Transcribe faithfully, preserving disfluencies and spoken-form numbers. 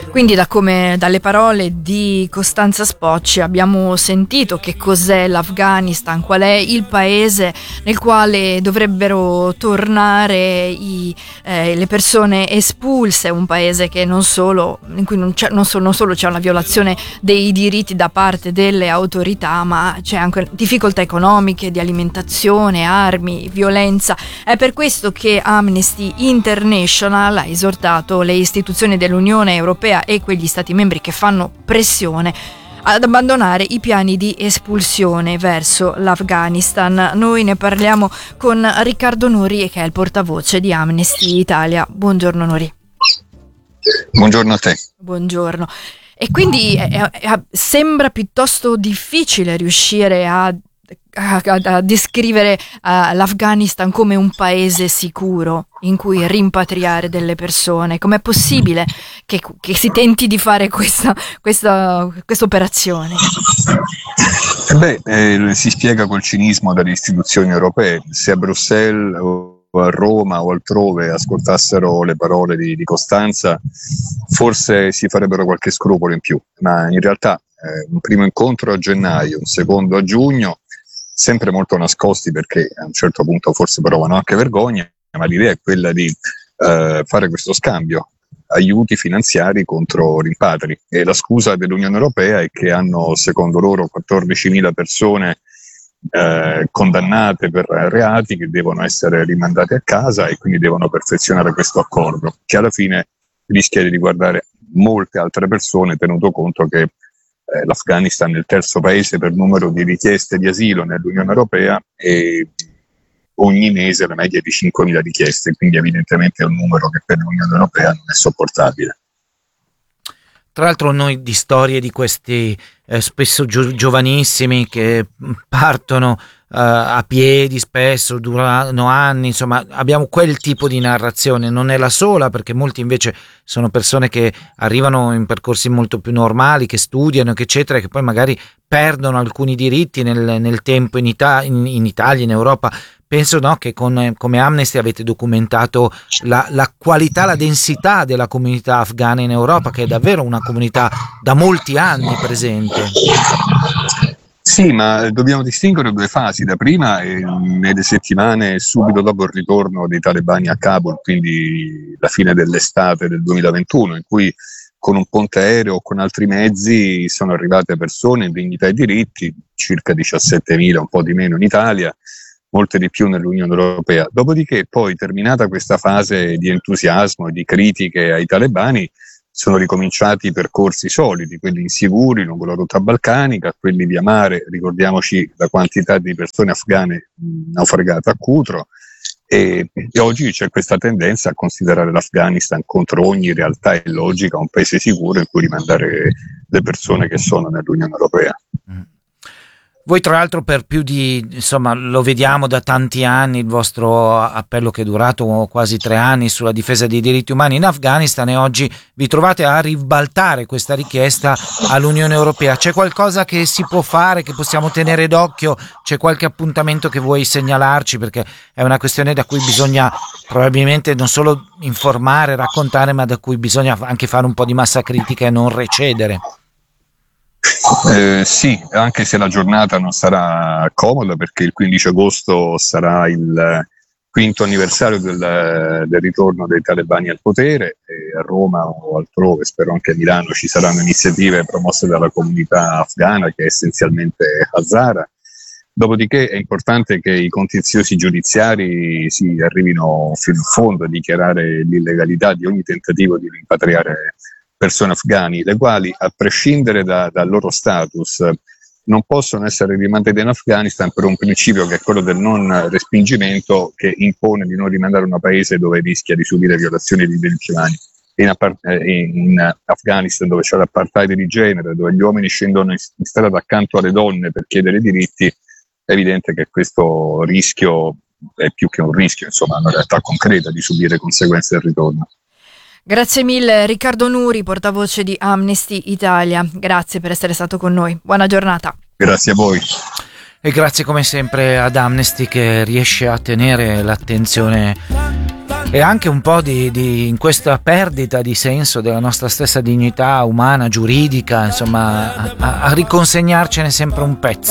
Quindi da come, dalle parole di Costanza Spocci abbiamo sentito che cos'è l'Afghanistan, qual è il paese nel quale dovrebbero tornare i, eh, le persone espulse, un paese che non solo, in cui non, c'è, non, so, non solo c'è una violazione dei diritti da parte delle autorità, ma c'è anche difficoltà economiche, di alimentazione, armi, violenza. È per questo che Amnesty International ha esortato le istituzioni dell'Unione Europea e quegli stati membri che fanno pressione ad abbandonare i piani di espulsione verso l'Afghanistan. Noi ne parliamo con Riccardo Nuri, che è il portavoce di Amnesty Italia. Buongiorno Nuri. Buongiorno a te. Buongiorno. E quindi eh, eh, sembra piuttosto difficile riuscire a A, a, a descrivere uh, l'Afghanistan come un paese sicuro in cui rimpatriare delle persone. Com'è possibile che, che si tenti di fare questa, questa, questa operazione? Eh beh, eh, si spiega col cinismo delle istituzioni europee. Se a Bruxelles o a Roma o altrove ascoltassero le parole di, di Costanza, forse si farebbero qualche scrupolo in più, ma in realtà eh, un primo incontro a gennaio, un secondo a giugno, sempre molto nascosti, perché a un certo punto forse provano anche vergogna, ma l'idea è quella di eh, fare questo scambio, aiuti finanziari contro rimpatri, e la scusa dell'Unione Europea è che hanno secondo loro quattordicimila persone eh, condannate per reati che devono essere rimandate a casa, e quindi devono perfezionare questo accordo, che alla fine rischia di riguardare molte altre persone, tenuto conto che l'Afghanistan è il terzo paese per numero di richieste di asilo nell'Unione Europea, e ogni mese la media è di cinquemila richieste, quindi evidentemente è un numero che per l'Unione Europea non è sopportabile. Tra l'altro noi di storie di questi eh, spesso gio- giovanissimi che partono uh, a piedi, spesso durano anni, insomma abbiamo quel tipo di narrazione, non è la sola, perché molti invece sono persone che arrivano in percorsi molto più normali, che studiano, che eccetera, che poi magari perdono alcuni diritti nel, nel tempo in, Ita- in, in Italia, in Europa. Penso no, che con, come Amnesty avete documentato la, la qualità, la densità della comunità afghana in Europa, che è davvero una comunità da molti anni presente. Sì, ma dobbiamo distinguere due fasi. La prima è nelle settimane subito dopo il ritorno dei talebani a Kabul, quindi la fine dell'estate del duemilaventuno, in cui con un ponte aereo o con altri mezzi sono arrivate persone in dignità e diritti, circa diciassettemila, un po' di meno in Italia, molte di più nell'Unione Europea. Dopodiché, poi, terminata questa fase di entusiasmo e di critiche ai talebani, sono ricominciati i percorsi soliti, quelli insicuri lungo la rotta balcanica, quelli via mare. Ricordiamoci la quantità di persone afghane naufragate a Cutro, e, e oggi c'è questa tendenza a considerare l'Afghanistan, contro ogni realtà e logica, un paese sicuro in cui rimandare le persone che sono nell'Unione Europea. Mm. Voi tra l'altro per più di, insomma, lo vediamo da tanti anni, il vostro appello che è durato quasi tre anni sulla difesa dei diritti umani in Afghanistan, e oggi vi trovate a ribaltare questa richiesta all'Unione Europea. C'è qualcosa che si può fare, che possiamo tenere d'occhio? C'è qualche appuntamento che vuoi segnalarci? Perché è una questione da cui bisogna probabilmente non solo informare, raccontare, ma da cui bisogna anche fare un po' di massa critica e non recedere. Eh, sì, anche se la giornata non sarà comoda, perché il quindici agosto sarà il quinto anniversario del, del ritorno dei talebani al potere, e a Roma o altrove, spero anche a Milano, ci saranno iniziative promosse dalla comunità afghana, che è essenzialmente hazara. Dopodiché è importante che i contenziosi giudiziari si arrivino fino in fondo a dichiarare l'illegalità di ogni tentativo di rimpatriare persone afghani, le quali, a prescindere da, dal loro status, non possono essere rimandate in Afghanistan per un principio che è quello del non respingimento, che impone di non rimandare in un paese dove rischia di subire violazioni di diritti umani. In, in Afghanistan, dove c'è l'apartheid di genere, dove gli uomini scendono in strada accanto alle donne per chiedere diritti, è evidente che questo rischio è più che un rischio, insomma, è una realtà concreta di subire conseguenze del ritorno. Grazie mille Riccardo Nuri, portavoce di Amnesty Italia. Grazie per essere stato con noi. Buona giornata. Grazie a voi. E grazie come sempre ad Amnesty, che riesce a tenere l'attenzione e anche un po' di, di in questa perdita di senso della nostra stessa dignità umana, giuridica, insomma, a, a riconsegnarcene sempre un pezzo.